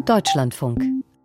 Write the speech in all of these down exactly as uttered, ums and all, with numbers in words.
Deutschlandfunk.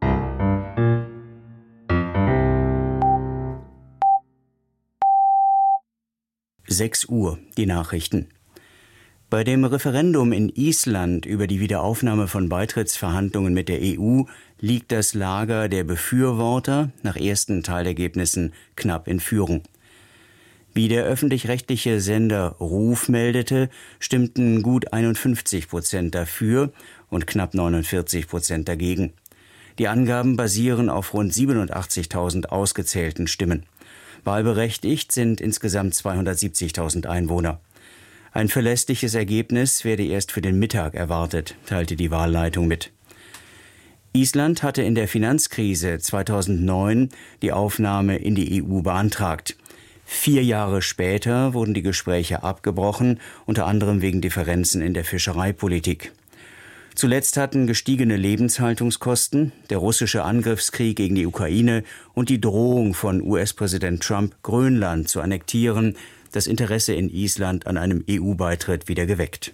sechs Uhr, die Nachrichten. Bei dem Referendum in Island über die Wiederaufnahme von Beitrittsverhandlungen mit der E U liegt das Lager der Befürworter nach ersten Teilergebnissen knapp in Führung. Wie der öffentlich-rechtliche Sender Ruf meldete, stimmten gut einundfünfzig Prozent dafür und knapp neunundvierzig Prozent dagegen. Die Angaben basieren auf rund siebenundachtzigtausend ausgezählten Stimmen. Wahlberechtigt sind insgesamt zweihundertsiebzigtausend Einwohner. Ein verlässliches Ergebnis werde erst für den Mittag erwartet, teilte die Wahlleitung mit. Island hatte in der Finanzkrise zweitausendneun die Aufnahme in die E U beantragt. Vier Jahre später wurden die Gespräche abgebrochen, unter anderem wegen Differenzen in der Fischereipolitik. Zuletzt hatten gestiegene Lebenshaltungskosten, der russische Angriffskrieg gegen die Ukraine und die Drohung von U S-Präsident Trump, Grönland zu annektieren, das Interesse in Island an einem E U-Beitritt wieder geweckt.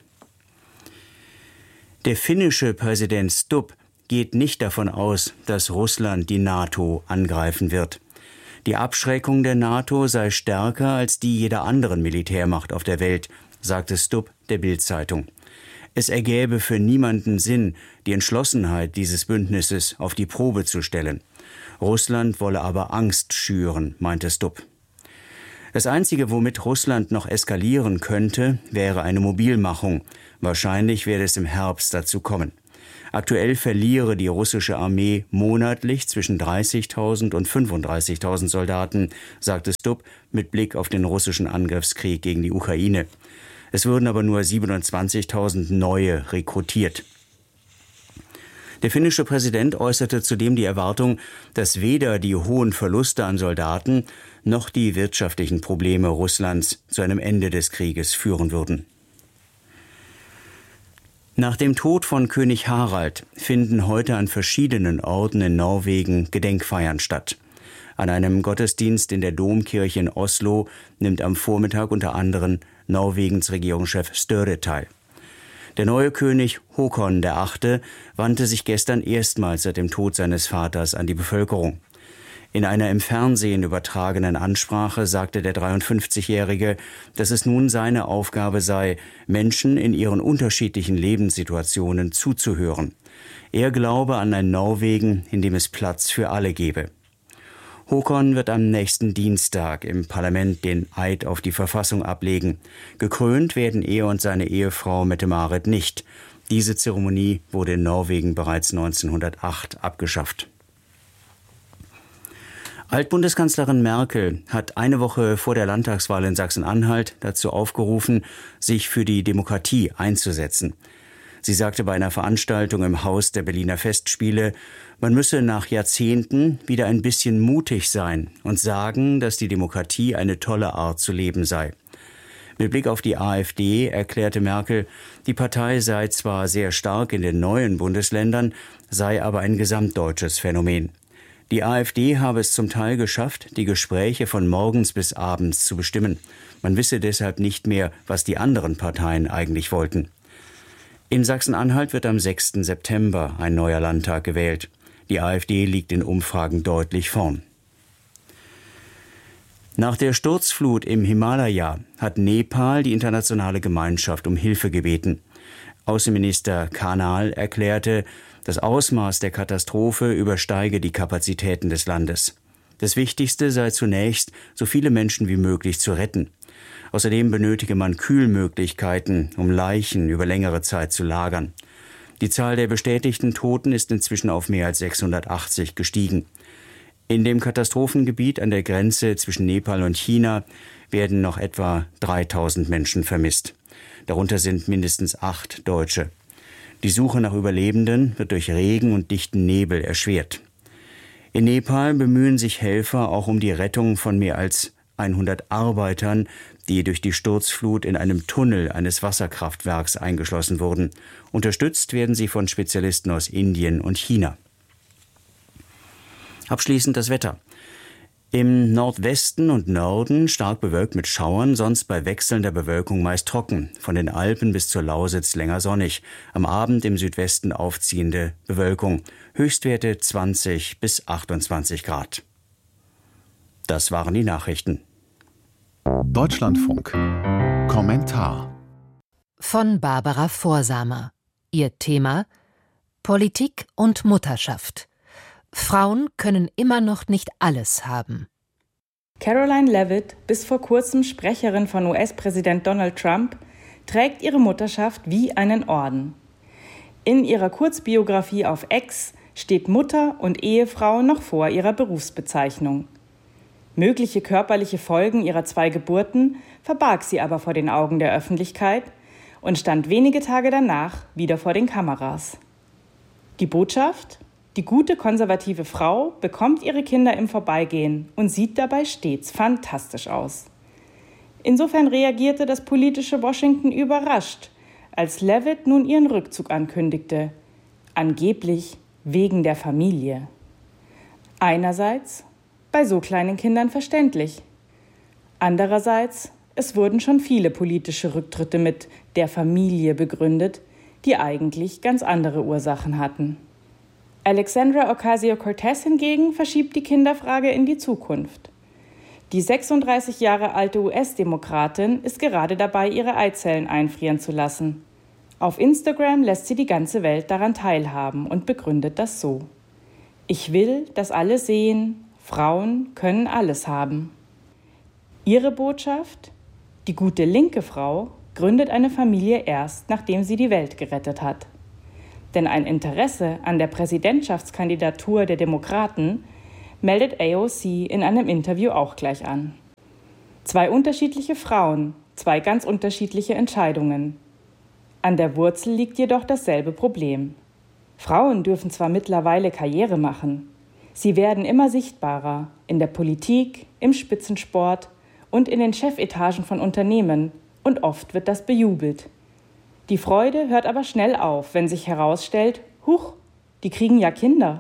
Der finnische Präsident Stubb geht nicht davon aus, dass Russland die NATO angreifen wird. Die Abschreckung der NATO sei stärker als die jeder anderen Militärmacht auf der Welt, sagte Stubb der Bild-Zeitung. Es ergäbe für niemanden Sinn, die Entschlossenheit dieses Bündnisses auf die Probe zu stellen. Russland wolle aber Angst schüren, meinte Stubb. Das Einzige, womit Russland noch eskalieren könnte, wäre eine Mobilmachung. Wahrscheinlich werde es im Herbst dazu kommen. Aktuell verliere die russische Armee monatlich zwischen dreißigtausend und fünfunddreißigtausend Soldaten, sagte Stubb mit Blick auf den russischen Angriffskrieg gegen die Ukraine. Es würden aber nur siebenundzwanzigtausend neue rekrutiert. Der finnische Präsident äußerte zudem die Erwartung, dass weder die hohen Verluste an Soldaten noch die wirtschaftlichen Probleme Russlands zu einem Ende des Krieges führen würden. Nach dem Tod von König Harald finden heute an verschiedenen Orten in Norwegen Gedenkfeiern statt. An einem Gottesdienst in der Domkirche in Oslo nimmt am Vormittag unter anderem Norwegens Regierungschef Støre teil. Der neue König Håkon der Achte wandte sich gestern erstmals seit dem Tod seines Vaters an die Bevölkerung. In einer im Fernsehen übertragenen Ansprache sagte der dreiundfünfzigjährige, dass es nun seine Aufgabe sei, Menschen in ihren unterschiedlichen Lebenssituationen zuzuhören. Er glaube an ein Norwegen, in dem es Platz für alle gebe. Håkon wird am nächsten Dienstag im Parlament den Eid auf die Verfassung ablegen. Gekrönt werden er und seine Ehefrau Mette-Marit nicht. Diese Zeremonie wurde in Norwegen bereits neunzehnhundertacht abgeschafft. Altbundeskanzlerin Merkel hat eine Woche vor der Landtagswahl in Sachsen-Anhalt dazu aufgerufen, sich für die Demokratie einzusetzen. Sie sagte bei einer Veranstaltung im Haus der Berliner Festspiele, man müsse nach Jahrzehnten wieder ein bisschen mutig sein und sagen, dass die Demokratie eine tolle Art zu leben sei. Mit Blick auf die AfD erklärte Merkel, die Partei sei zwar sehr stark in den neuen Bundesländern, sei aber ein gesamtdeutsches Phänomen. Die AfD habe es zum Teil geschafft, die Gespräche von morgens bis abends zu bestimmen. Man wisse deshalb nicht mehr, was die anderen Parteien eigentlich wollten. In Sachsen-Anhalt wird am sechsten September ein neuer Landtag gewählt. Die AfD liegt in Umfragen deutlich vorn. Nach der Sturzflut im Himalaya hat Nepal die internationale Gemeinschaft um Hilfe gebeten. Außenminister Kanal erklärte, das Ausmaß der Katastrophe übersteige die Kapazitäten des Landes. Das Wichtigste sei zunächst, so viele Menschen wie möglich zu retten. Außerdem benötige man Kühlmöglichkeiten, um Leichen über längere Zeit zu lagern. Die Zahl der bestätigten Toten ist inzwischen auf mehr als sechshundertachtzig gestiegen. In dem Katastrophengebiet an der Grenze zwischen Nepal und China werden noch etwa dreitausend Menschen vermisst. Darunter sind mindestens acht Deutsche. Die Suche nach Überlebenden wird durch Regen und dichten Nebel erschwert. In Nepal bemühen sich Helfer auch um die Rettung von mehr als hundert Arbeitern, die durch die Sturzflut in einem Tunnel eines Wasserkraftwerks eingeschlossen wurden. Unterstützt werden sie von Spezialisten aus Indien und China. Abschließend das Wetter. Im Nordwesten und Norden stark bewölkt mit Schauern, sonst bei wechselnder Bewölkung meist trocken. Von den Alpen bis zur Lausitz länger sonnig. Am Abend im Südwesten aufziehende Bewölkung. Höchstwerte zwanzig bis achtundzwanzig Grad. Das waren die Nachrichten. Deutschlandfunk. Kommentar von Barbara Vorsamer. Ihr Thema: Politik und Mutterschaft. Frauen können immer noch nicht alles haben. Caroline Leavitt, bis vor kurzem Sprecherin von U S-Präsident Donald Trump, trägt ihre Mutterschaft wie einen Orden. In ihrer Kurzbiografie auf X steht Mutter und Ehefrau noch vor ihrer Berufsbezeichnung. Mögliche körperliche Folgen ihrer zwei Geburten verbarg sie aber vor den Augen der Öffentlichkeit und stand wenige Tage danach wieder vor den Kameras. Die Botschaft: Die gute konservative Frau bekommt ihre Kinder im Vorbeigehen und sieht dabei stets fantastisch aus. Insofern reagierte das politische Washington überrascht, als Leavitt nun ihren Rückzug ankündigte, angeblich wegen der Familie. Einerseits bei so kleinen Kindern verständlich. Andererseits, es wurden schon viele politische Rücktritte mit der Familie begründet, die eigentlich ganz andere Ursachen hatten. Alexandra Ocasio-Cortez hingegen verschiebt die Kinderfrage in die Zukunft. Die sechsunddreißig Jahre alte U S-Demokratin ist gerade dabei, ihre Eizellen einfrieren zu lassen. Auf Instagram lässt sie die ganze Welt daran teilhaben und begründet das so: Ich will, dass alle sehen, Frauen können alles haben. Ihre Botschaft: Die gute linke Frau gründet eine Familie erst, nachdem sie die Welt gerettet hat. Denn ein Interesse an der Präsidentschaftskandidatur der Demokraten meldet A O C in einem Interview auch gleich an. Zwei unterschiedliche Frauen, zwei ganz unterschiedliche Entscheidungen. An der Wurzel liegt jedoch dasselbe Problem. Frauen dürfen zwar mittlerweile Karriere machen, sie werden immer sichtbarer in der Politik, im Spitzensport und in den Chefetagen von Unternehmen, und oft wird das bejubelt. Die Freude hört aber schnell auf, wenn sich herausstellt, huch, die kriegen ja Kinder.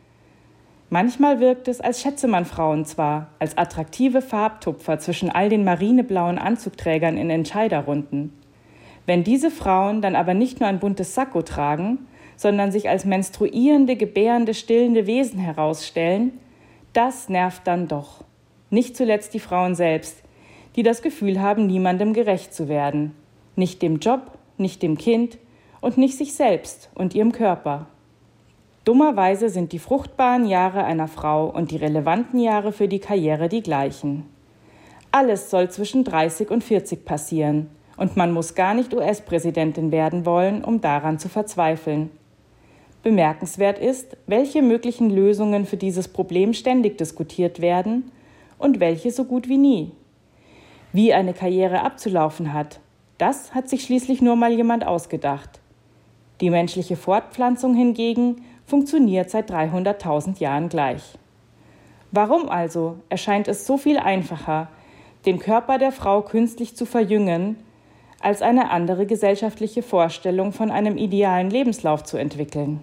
Manchmal wirkt es, als schätze man Frauen zwar als attraktive Farbtupfer zwischen all den marineblauen Anzugträgern in Entscheiderrunden. Wenn diese Frauen dann aber nicht nur ein buntes Sakko tragen, sondern sich als menstruierende, gebärende, stillende Wesen herausstellen, das nervt dann doch. Nicht zuletzt die Frauen selbst, die das Gefühl haben, niemandem gerecht zu werden. Nicht dem Job, nicht dem Kind und nicht sich selbst und ihrem Körper. Dummerweise sind die fruchtbaren Jahre einer Frau und die relevanten Jahre für die Karriere die gleichen. Alles soll zwischen dreißig und vierzig passieren und man muss gar nicht U S-Präsidentin werden wollen, um daran zu verzweifeln. Bemerkenswert ist, welche möglichen Lösungen für dieses Problem ständig diskutiert werden und welche so gut wie nie. Wie eine Karriere abzulaufen hat, das hat sich schließlich nur mal jemand ausgedacht. Die menschliche Fortpflanzung hingegen funktioniert seit dreihunderttausend Jahren gleich. Warum also erscheint es so viel einfacher, den Körper der Frau künstlich zu verjüngen, als eine andere gesellschaftliche Vorstellung von einem idealen Lebenslauf zu entwickeln?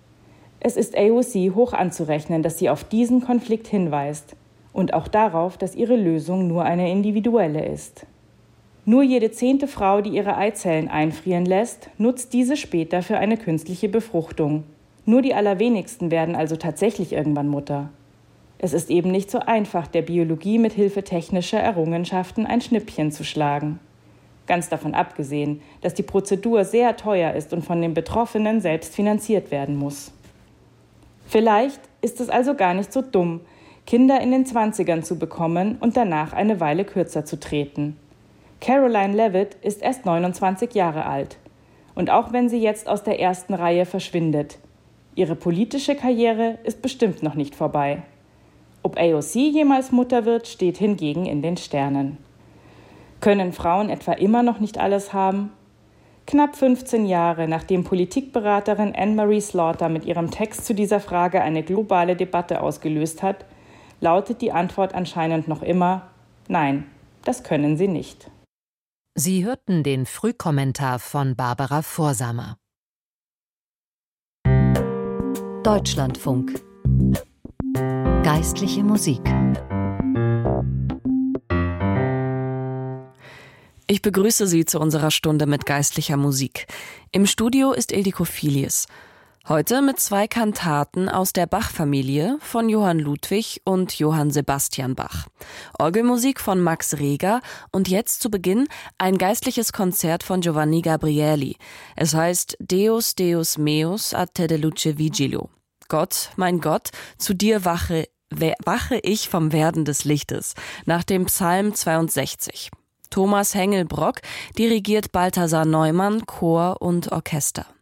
Es ist A O C hoch anzurechnen, dass sie auf diesen Konflikt hinweist und auch darauf, dass ihre Lösung nur eine individuelle ist. Nur jede zehnte Frau, die ihre Eizellen einfrieren lässt, nutzt diese später für eine künstliche Befruchtung. Nur die allerwenigsten werden also tatsächlich irgendwann Mutter. Es ist eben nicht so einfach, der Biologie mit Hilfe technischer Errungenschaften ein Schnippchen zu schlagen. Ganz davon abgesehen, dass die Prozedur sehr teuer ist und von den Betroffenen selbst finanziert werden muss. Vielleicht ist es also gar nicht so dumm, Kinder in den Zwanzigern zu bekommen und danach eine Weile kürzer zu treten. Caroline Leavitt ist erst neunundzwanzig Jahre alt. Und auch wenn sie jetzt aus der ersten Reihe verschwindet, ihre politische Karriere ist bestimmt noch nicht vorbei. Ob A O C jemals Mutter wird, steht hingegen in den Sternen. Können Frauen etwa immer noch nicht alles haben? Knapp fünfzehn Jahre nachdem Politikberaterin Anne-Marie Slaughter mit ihrem Text zu dieser Frage eine globale Debatte ausgelöst hat, lautet die Antwort anscheinend noch immer: Nein, das können sie nicht. Sie hörten den Frühkommentar von Barbara Vorsamer. Deutschlandfunk. Geistliche Musik. Ich begrüße Sie zu unserer Stunde mit geistlicher Musik. Im Studio ist Ildiko Filius. Heute mit zwei Kantaten aus der Bach-Familie von Johann Ludwig und Johann Sebastian Bach. Orgelmusik von Max Reger und jetzt zu Beginn ein geistliches Konzert von Giovanni Gabrieli. Es heißt Deus, Deus meus, a te de luce vigilo. Gott, mein Gott, zu dir wache, wache ich vom Werden des Lichtes, nach dem Psalm zweiundsechzig. Thomas Hengelbrock dirigiert Balthasar Neumann, Chor und Orchester.